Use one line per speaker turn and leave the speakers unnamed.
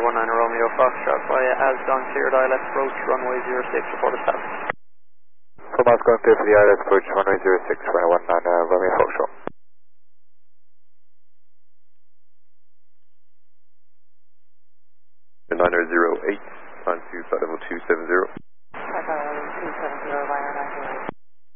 19 Romeo Foxtrot via Asdon, cleared ILS approach, runway 06, report of status.
From Asdon, clear for the ILS approach, runway 06, runway 19 Romeo Foxtrot.
9008, climb to flight level 270.
Flight level 270 via 9008.